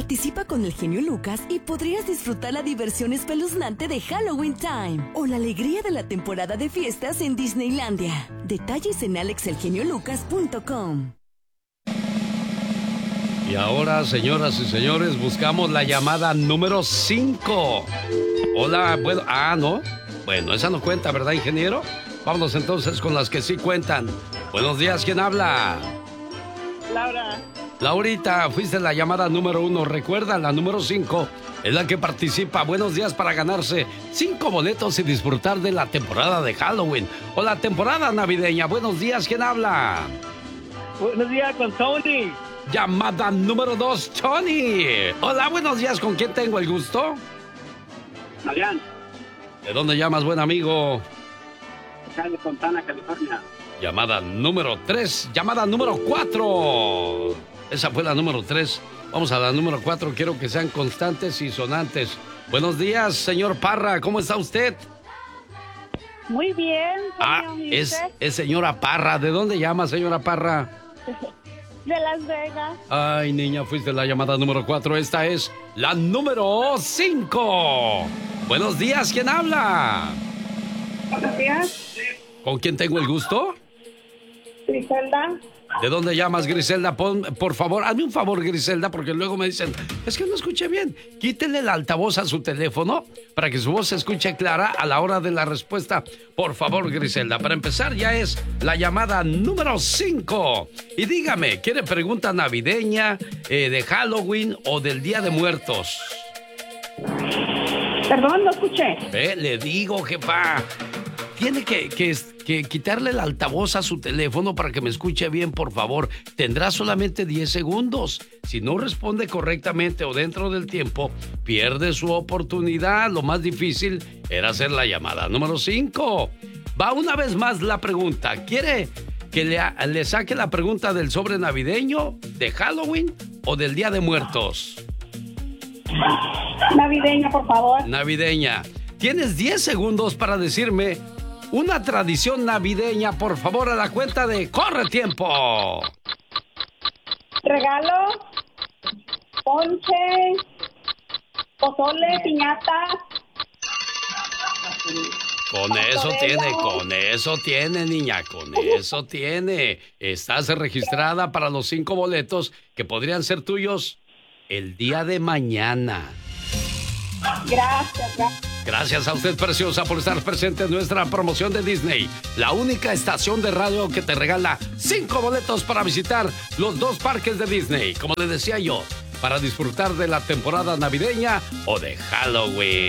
Participa con el genio Lucas y podrías disfrutar la diversión espeluznante de Halloween Time o la alegría de la temporada de fiestas en Disneylandia. Detalles en alexelgeniolucas.com. Y ahora, señoras y señores, buscamos la llamada número 5. Hola, bueno, ¿no? Bueno, esa no cuenta, ¿verdad, ingeniero? Vámonos entonces con las que sí cuentan. Buenos días, ¿quién habla? Laura. Laurita, fuiste la llamada número 1. Recuerda, la número 5 es la que participa. Buenos días para ganarse 5 boletos y disfrutar de la temporada de Halloween o la temporada navideña. Buenos días, ¿quién habla? Buenos días, con Tony. Llamada número 2, Tony. Hola, buenos días, ¿con quién tengo el gusto? Adrián. ¿De dónde llamas, buen amigo? De Fontana, California. Llamada número 3, llamada número 4. Esa fue la número 3. Vamos a la número 4. Quiero que sean constantes y sonantes. Buenos días, señor Parra. ¿Cómo está usted? Muy bien. Es señora Parra. ¿De dónde llama, señora Parra? De Las Vegas. Ay, niña, fuiste la llamada número 4. Esta es la número 5. Buenos días, ¿quién habla? Buenos días. ¿Con quién tengo el gusto? Griselda. ¿De dónde llamas, Griselda? Por favor, hazme un favor, Griselda, porque luego me dicen, es que no escuché bien. Quítenle el altavoz a su teléfono para que su voz se escuche clara a la hora de la respuesta. Por favor, Griselda. Para empezar, ya es la llamada número 5. Y dígame, ¿quiere pregunta navideña, de Halloween o del Día de Muertos? Perdón, no escuché. Le digo, jefa. Tiene que quitarle el altavoz a su teléfono para que me escuche bien, por favor. Tendrá solamente 10 segundos. Si no responde correctamente o dentro del tiempo, pierde su oportunidad. Lo más difícil era hacer la llamada número 5. Va una vez más la pregunta. ¿Quiere que le saque la pregunta del sobre navideño, de Halloween o del Día de Muertos? Navideña, por favor. Navideña. Tienes 10 segundos para decirme una tradición navideña, por favor, a la cuenta de ¡corre tiempo! Regalo, ponche, pozole, piñata. Con eso tiene, niña, con eso tiene. Estás registrada para los 5 boletos que podrían ser tuyos el día de mañana. Gracias. Gracias a usted, preciosa, por estar presente en nuestra promoción de Disney. La única estación de radio que te regala 5 boletos para visitar los 2 parques de Disney. Como le decía yo, para disfrutar de la temporada navideña o de Halloween.